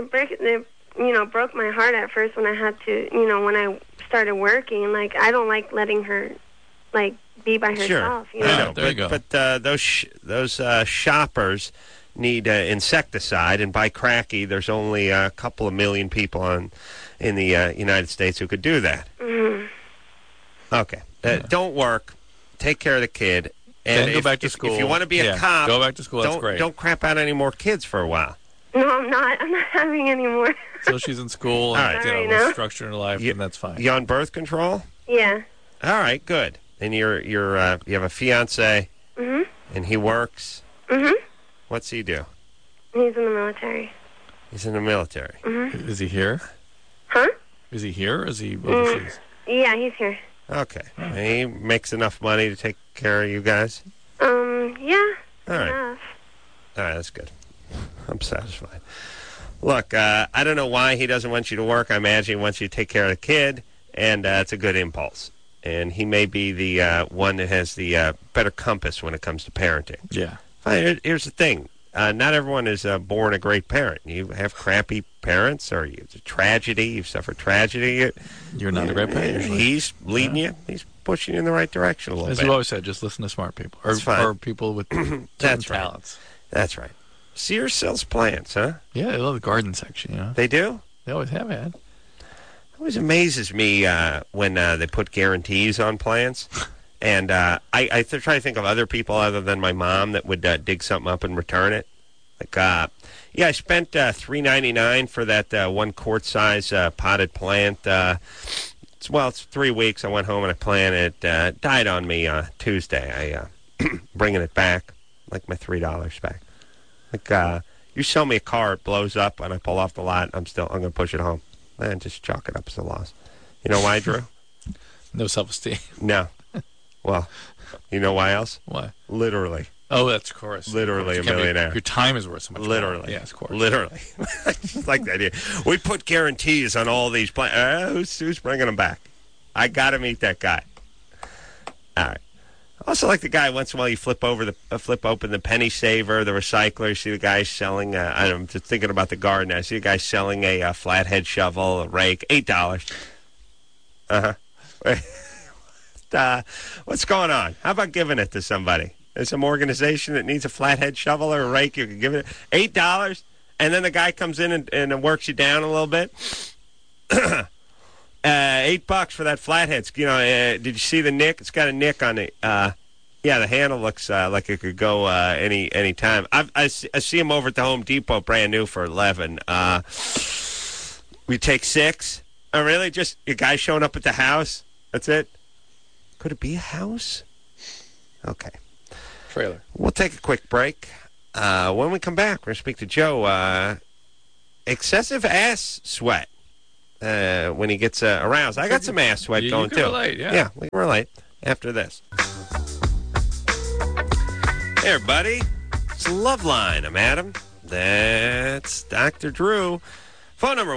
it broke my heart at first when I had to, when I started working. Like, I don't like letting her, like, be by herself. Sure. I know. There you go. But those shoppers need insecticide, and by cracky, there's only a couple of million people in the United States who could do that. Mm-hmm. Okay. Don't work. Take care of the kid. And then go back to school. If you want to be a cop, go back to school. That's great. Don't crap out any more kids for a while. No, I'm not. I'm not having any more. So she's in school and with structure in her life, and that's fine. You on birth control? Yeah. All right, good. And you have a fiance. Mhm. And he works. Mhm. What's he do? He's in the military. He's in the military. Mhm. Is he here? Huh? Is he here or is he overseas? Yeah, he's here. Okay. And he makes enough money to take care of you guys? Yeah. All right. Enough. All right, that's good. I'm satisfied. Look, I don't know why he doesn't want you to work. I imagine he wants you to take care of the kid, and it's a good impulse. And he may be the one that has the better compass when it comes to parenting. Yeah. Here's the thing. Not everyone is born a great parent. You have crappy parents, or it's a tragedy. You've suffered tragedy. You're not a great parent. He's leading you. He's pushing you in the right direction a little bit. As you always said, just listen to smart people. Or people with certain talents. That's right. Sears sells plants, huh? Yeah, they love the garden section, They do? They always have had. It always amazes me when they put guarantees on plants. And I try to think of other people other than my mom that would dig something up and return it. Like, I spent $3.99 for that one quart-size potted plant. It's 3 weeks. I went home and I planted it. Died on me Tuesday. I bringing it back, like my $3 back. Like, you sell me a car, it blows up, and I pull off the lot. I'm going to push it home. And just chalk it up as a loss. You know why, Drew? No self-esteem. No. Well, you know why else? Why? Literally. Oh, that's of course. Literally a millionaire. Your time is worth so much Literally. more. Yes, of course. Literally. I just like the idea. We put guarantees on all these plans. Who's bringing them back? I got to meet that guy. All right. I also like the guy once in a while you flip open the penny saver, the recycler. You see the guy selling. I'm just thinking about the garden. I see a guy selling a flathead shovel, a rake, $8. What's going on? How about giving it to somebody? There's some organization that needs a flathead shovel or a rake. You can give it $8, and then the guy comes in and works you down a little bit. $8 for that flathead. Did you see the nick? It's got a nick on it. The handle looks like it could go any time. I see them over at the Home Depot, brand new for $11. We take 6. Oh, really? Just a guy showing up at the house? That's it? Could it be a house? Okay. Trailer. We'll take a quick break. When we come back, we're going to speak to Joe. Excessive ass sweat. when he gets aroused. I got some ass sweat going, too. Relate, yeah, we can relate after this. Hey, everybody. It's Loveline. I'm Adam. That's Dr. Drew. Phone number,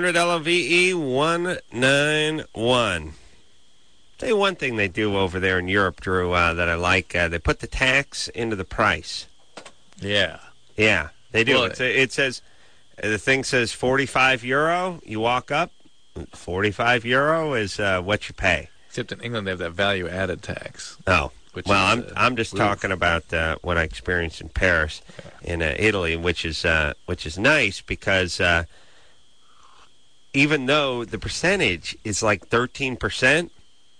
1-800-LOVE-191. Tell you one thing they do over there in Europe, Drew, that I like. They put the tax into the price. Yeah. Yeah, they do. Well, it says, the thing says €45. You walk up, €45 is what you pay. Except in England, they have that value-added tax. Oh. Well, I'm just talking about what I experienced in Paris, in Italy, which is nice because even though the percentage is like 13%,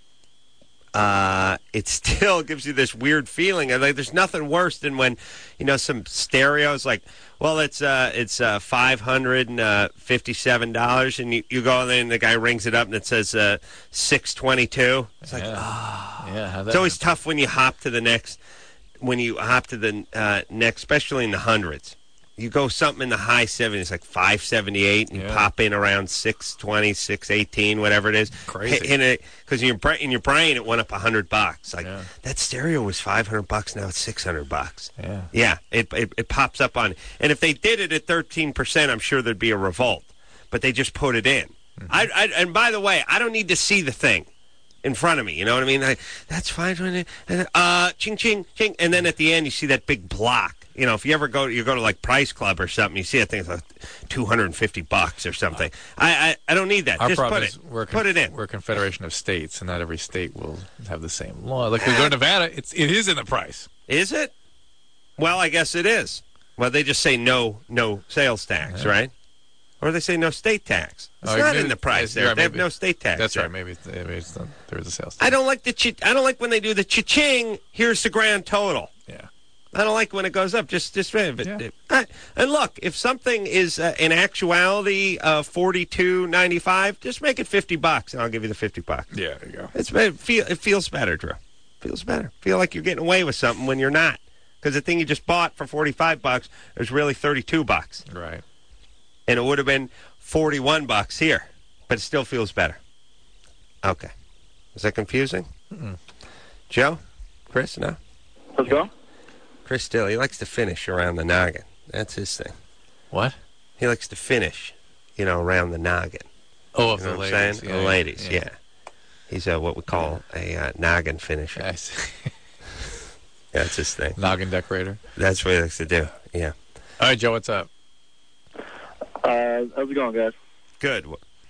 it still gives you this weird feeling. Like there's nothing worse than when some stereos like, well, it's $557, and you go in there and the guy rings it up and it says $622. It's like, it's always tough when you hop to the next. When you hop to the next, especially in the hundreds, you go something in the high 70s, like 578, and you pop in around 620, 618, whatever it is. Crazy. Because in your brain, it went up $100. Like that stereo was $500. Now it's $600. Yeah. It pops up on. And if they did it at 13%, I'm sure there'd be a revolt. But they just put it in. Mm-hmm. And by the way, I don't need to see the thing in front of me. You know what I mean? That's fine. Ching, ching, ching. And then at the end, you see that big block. If you ever go to like Price Club or something, you see that thing is like $250 or something. I don't need that. Our Just problem put is it. Put it in. We're a confederation of states, and not every state will have the same law. Like we go to Nevada, it is in the price. Is it? Well, I guess it is. Well, they just say no sales tax, right? Or they say no state tax. It's not in the price there. They have no state tax. That's right. Maybe it's not, there is a sales tax. I don't like when they do the cha-ching. Here's the grand total. Yeah. I don't like when it goes up. Just and look, if something is in actuality $42.95, just make it $50, and I'll give you the $50. Yeah, there you go. It feels better, Drew. Feels better. Feel like you're getting away with something when you're not, because the thing you just bought for $45 is really $32. Right. And it would have been $41 here, but it still feels better. Okay, is that confusing? Joe, Chris, no. Let's go. Chris Still, he likes to finish around the noggin. That's his thing. What? He likes to finish, around the noggin. Oh, of the ladies. The ladies, yeah. He's what we call a noggin finisher. I see. Yeah, that's his thing. Noggin decorator. That's what he likes to do, yeah. All right, Joe, what's up? How's it going, guys? Good.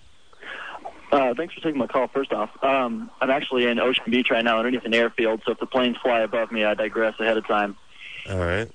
Thanks for taking my call, first off. I'm actually in Ocean Beach right now underneath an airfield, so if the planes fly above me, I digress ahead of time. All right.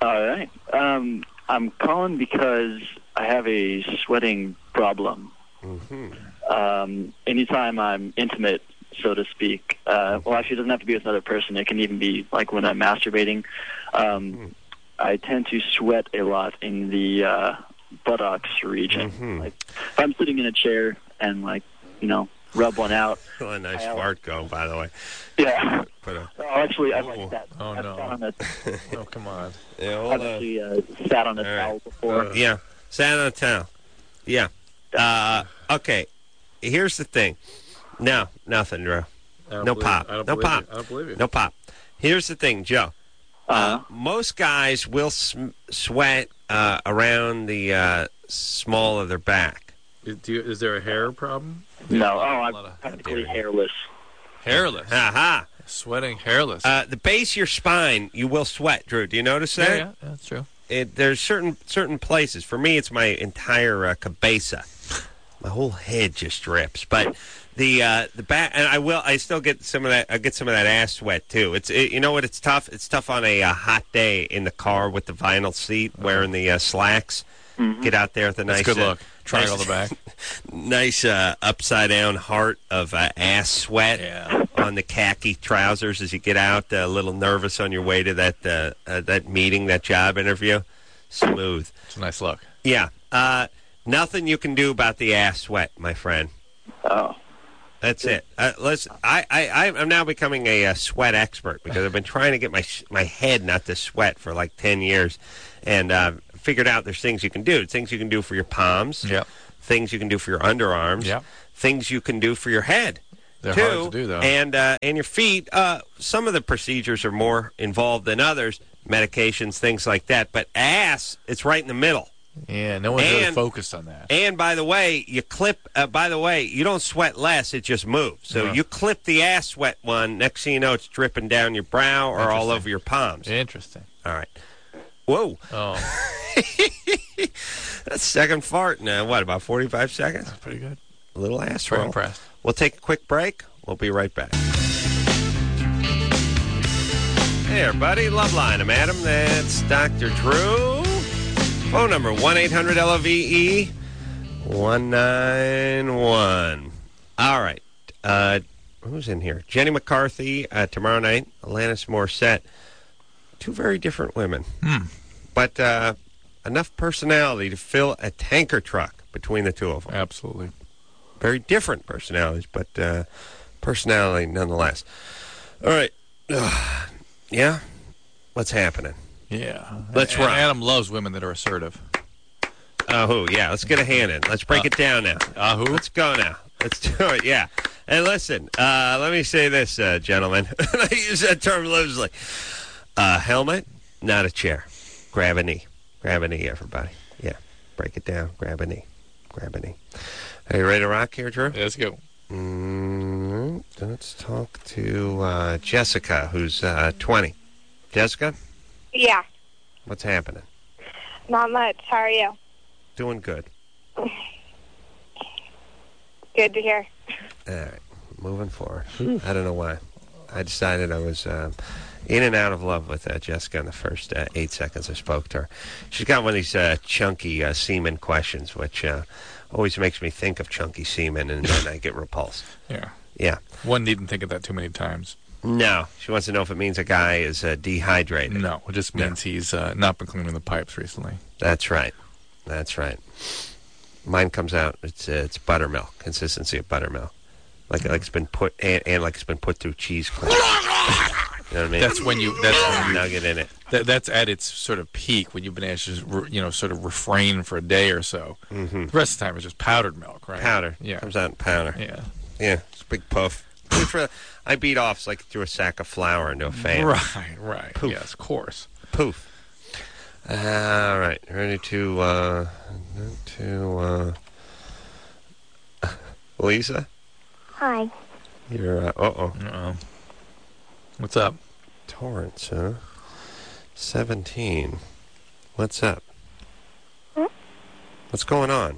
I'm calling because I have a sweating problem. Mm-hmm. Anytime I'm intimate, so to speak, well, actually, it doesn't have to be with another person. It can even be like when I'm masturbating. I tend to sweat a lot in the buttocks region. Mm-hmm. Like if I'm sitting in a chair and rub one out. Oh, a nice fart go, by the way. Yeah. Actually, I like that. Oh, no. Oh, come on. Yeah, I've actually sat on a towel before. Yeah, sat on a towel. Yeah. Okay, here's the thing. No, nothing, Drew. No pop. I don't believe you. No pop. Here's the thing, Joe. Most guys will sweat around the small of their back. Is there a hair problem? No. I'm practically hairless. Hairless? Aha. Sweating hairless. The base of your spine, you will sweat, Drew. Do you notice that? Yeah, that's true. There's certain places. For me, it's my entire cabeza. My whole head just drips. But the back, and I still get some of that. I get some of that ass sweat too. You know what? It's tough. It's tough on a hot day in the car with the vinyl seat, wearing the slacks. Mm-hmm. Get out there with a nice. That's good look. Triangle the back. Nice upside down heart of ass sweat on the khaki trousers as you get out. A little nervous on your way to that meeting, that job interview. Smooth. It's a nice look. Yeah. Nothing you can do about the ass sweat, my friend. Oh. That's it. I'm now becoming a sweat expert because I've been trying to get my head not to sweat for like 10 years, and figured out there's things you can do. Things you can do for your palms. Yep. things you can do for your underarms, things you can do for your head. They're hard to do, though. And your feet, some of the procedures are more involved than others, medications, things like that. But ass, it's right in the middle. Yeah, no one's really focused on that. And by the way, you clip. By the way, you don't sweat less; it just moves. So you clip the ass sweat one. Next thing you know, it's dripping down your brow or all over your palms. Interesting. All right. Whoa. Oh. That's second fart in what, about 45 seconds? That's pretty good. A little ass Very roll. impressed. We'll take a quick break. We'll be right back. Hey, everybody. Loveline. I'm Adam. That's Dr. Drew. Phone number, 1-800-LOVE, 191. All right. Who's in here? Jenny McCarthy tomorrow night, Alanis Morissette. Two very different women. But enough personality to fill a tanker truck between the two of them. Absolutely. Very different personalities, but personality nonetheless. All right. Yeah? What's happening? Yeah. Let's run. Adam loves women that are assertive. Who? Yeah, let's get a hand in. Let's break it down now. Who? Let's go now. Let's do it, yeah. And listen, let me say this, gentlemen. I use that term loosely. Helmet, not a chair. Grab a knee. Grab a knee, everybody. Yeah, break it down. Grab a knee. Grab a knee. Are you ready to rock here, Drew? Let's go. Let's talk to Jessica, who's 20. Jessica? Yeah. What's happening? Not much. How are you? Doing good. Good to hear. All right. Moving forward. I don't know why. I decided I was in and out of love with Jessica in the first 8 seconds I spoke to her. She's got one of these chunky semen questions, which always makes me think of chunky semen, and then I get repulsed. Yeah. Yeah. One needn't think of that too many times. No. She wants to know if it means a guy is dehydrated. No. It just means he's not been cleaning the pipes recently. That's right. That's right. Mine comes out. It's buttermilk, consistency of buttermilk, like it's been put and like it's been put through cheese cleaner. You know what I mean? That's when you nugget in it. That's at its sort of peak when you've been able to sort of refrain for a day or so. Mm-hmm. The rest of the time it's just powdered milk, right? Powder. Yeah. Comes out in powder. Yeah. Yeah. It's a big puff. I beat off it's like threw a sack of flour into a fan. Right. Poof. Yes, of course. Poof. All right. Ready to Lisa? Hi. You're Uh-oh. What's up? Torrance, huh? 17. What's up? What's going on?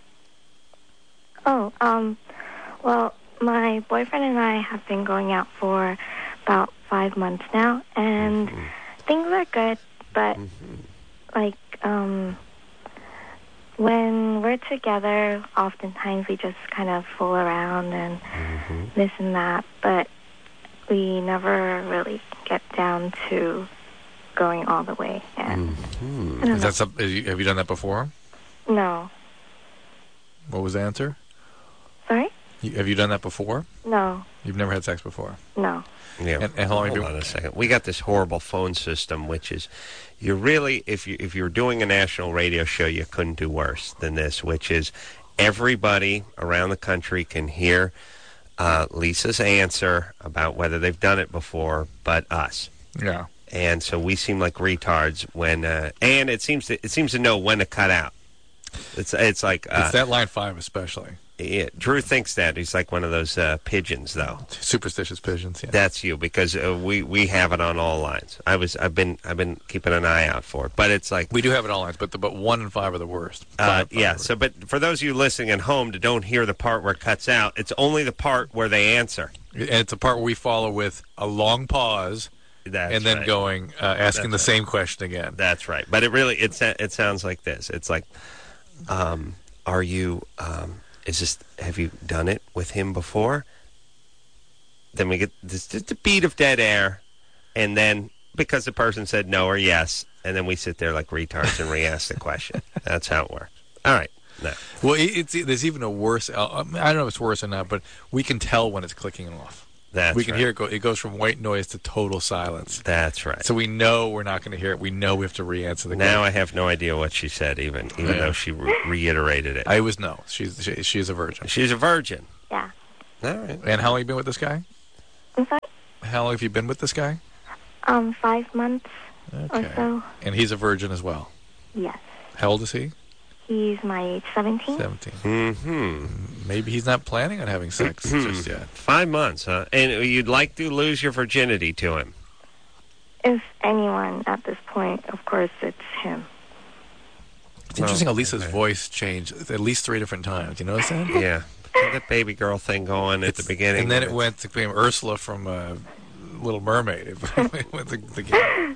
Oh, well, my boyfriend and I have been going out for about 5 months now, and things are good, but, like, when we're together, oftentimes we just kind of fool around and this and that, but we never really get down to going all the way. And Have you done that before? No. What was the answer? Sorry? Have you done that before? No. You've never had sex before? No. Yeah. And how long Hold on a second. We got this horrible phone system, which is, you really, if you're doing a national radio show, you couldn't do worse than this, which is everybody around the country can hear Lisa's answer about whether they've done it before, but us. Yeah. And so we seem like retards when, and it seems to know when to cut out. It's like it's that line 5 especially. Yeah, Drew thinks that he's like one of those pigeons, though. Superstitious pigeons. Yeah. That's you, because we have it on all lines. I've been keeping an eye out for it, but it's like we do have it on all lines, but 1 and 5 are the worst. Yeah. So, but for those of you listening at home that don't hear the part where it cuts out, it's only the part where they answer. And it's a part where we follow with a long pause. That's then right. going asking the same question again. That's right. But it sounds like this. It's like, are you? Have you done it with him before? Then we get just a beat of dead air, and then because the person said no or yes, and then we sit there like retards and re-ask the question. That's how it works. All right. No. Well, there's even a worse. I don't know if it's worse or not, but we can tell when it's clicking off. We can hear it go. It goes from white noise to total silence. That's right. So we know we're not going to hear it. We know we have to re-answer the question. Now I have no idea what she said, even though she reiterated it. I was no. She's a virgin. She's a virgin. Yeah. All right. And how long have you been with this guy? I'm sorry? How long have you been with this guy? 5 months or so. And he's a virgin as well? Yes. How old is he? He's my age, 17. 17. Mm-hmm. Maybe he's not planning on having sex just yet. 5 months, huh? And you'd like to lose your virginity to him? If anyone at this point, of course, it's him. It's interesting how Lisa's voice changed at least 3 different times. You notice that? Yeah. That baby girl thing going at the beginning. And then it went to become Ursula from Little Mermaid. It went the game.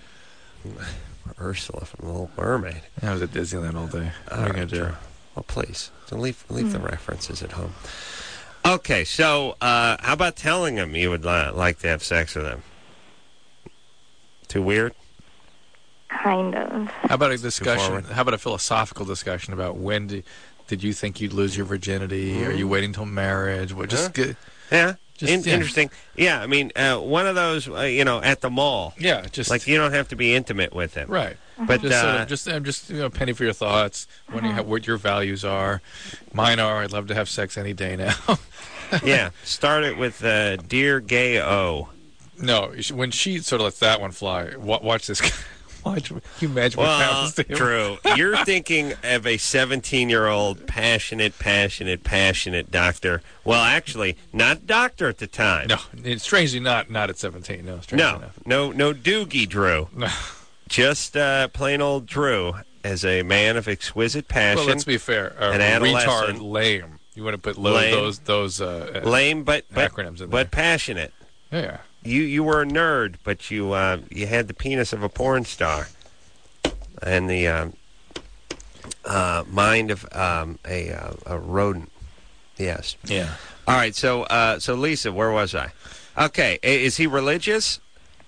Ursula from Little Mermaid. I was at Disneyland all day. What are you going to do? Well, please. So leave the references at home. Okay, so how about telling him you would like to have sex with him? Too weird? Kind of. How about a discussion? How about a philosophical discussion about when did you think you'd lose your virginity? Are you waiting till marriage? What? Interesting. Yeah, I mean, one of those, at the mall. Yeah, just like you don't have to be intimate with him, right? But just penny for your thoughts. Wondering what your values are. Mine are. I'd love to have sex any day now. Yeah, start it with Dear Gay O. No, when she sort of lets that one fly, watch this. Can you imagine what happens to him? True. You're thinking of a 17-year-old passionate doctor. Well, actually, not doctor at the time. No, strangely not at 17. No, no Doogie Drew. No. Just plain old Drew as a man of exquisite passion. Well, let's be fair. An adolescent. Retard, lame. You want to put those lame, but acronyms in there. But passionate. Yeah. You were a nerd, but you had the penis of a porn star and the mind of a rodent. Yes. Yeah. All right. So Lisa, where was I? Okay. Is he religious?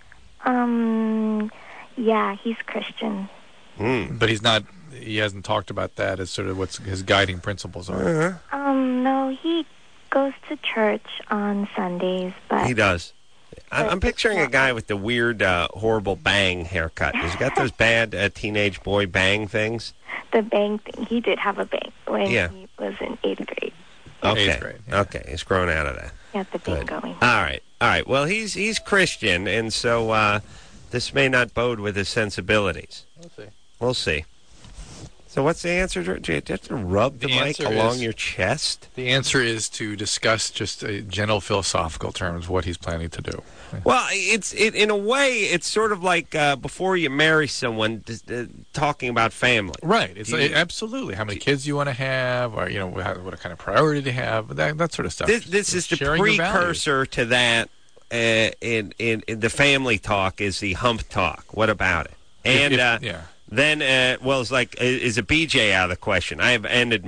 Yeah, he's Christian. But he's not. He hasn't talked about that as sort of what his guiding principles are. No, he goes to church on Sundays, but he does. I'm picturing a guy with the weird, horrible bang haircut. Has he got those bad teenage boy bang things? The bang thing. He did have a bang when he was in 8th grade. Okay. 8th grade. Yeah. Okay. He's grown out of that. Got the bang going. All right. Well, he's Christian, and so this may not bode with his sensibilities. We'll see. So what's the answer? Do you have to rub the mic along your chest? The answer is to discuss just general philosophical terms what he's planning to do. Well, in a way, it's sort of like before you marry someone, talking about family. Right. It's absolutely how many kids you want to have, or what kind of priority to have, that sort of stuff. This is the precursor to that. In the family talk is the hump talk. What about it? And then, it's like, is a BJ out of the question? I have ended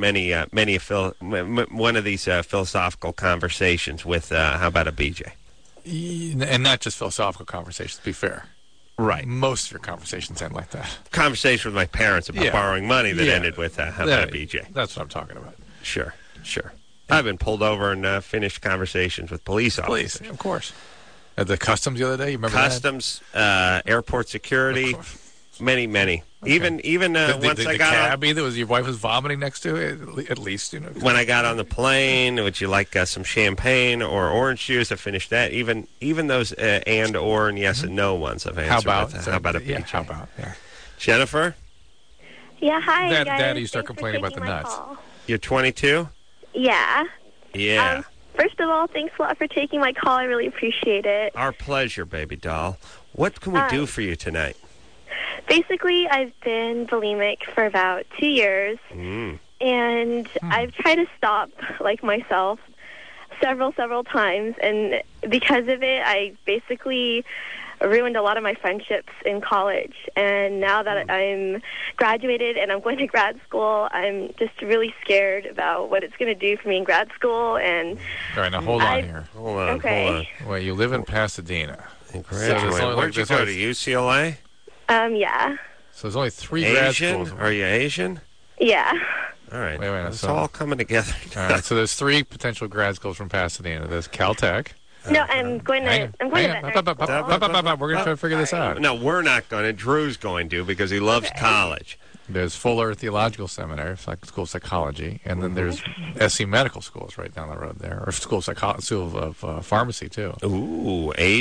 one of these philosophical conversations with, how about a BJ? And not just philosophical conversations, to be fair. Right. Most of your conversations end like that. Conversation with my parents about borrowing money that ended with, how about a BJ? That's what I'm talking about. Sure. I've been pulled over and finished conversations with police officers. Police, of course. At the customs the other day, you remember customs, airport security, many. Okay. Even once I got cabbie that your wife was vomiting next to it, at least when I got on the plane, would you like some champagne or orange juice? I finished that. Even those and yes and no ones I've answered. How about a BJ? Yeah, how about Jennifer? Yeah, hi guys. Daddy, you start complaining about the nuts. Call. You're 22? Yeah. Yeah. First of all, thanks a lot for taking my call. I really appreciate it. Our pleasure, baby doll. What can we do for you tonight? Basically, I've been bulimic for about 2 years, and I've tried to stop, like myself, several times, and because of it, I basically ruined a lot of my friendships in college, and now that I'm graduated and I'm going to grad school, I'm just really scared about what it's going to do for me in grad school. And all right, now hold on here. Hold on. Well, you live in Pasadena. Where'd you go to, UCLA? Yeah. So there's only 3 grad schools. Are you Asian? Yeah. All right. Wait a minute. It's all coming together. All right. So there's 3 potential grad schools from Pasadena. There's Caltech. No, I'm going to veterinary school. We're going to try to figure this out. No, we're not going to. Drew's going to because he loves college. There's Fuller Theological Seminary, School of Psychology, and then there's SC Medical Schools right down the road there, or School of Pharmacy, too. Ooh,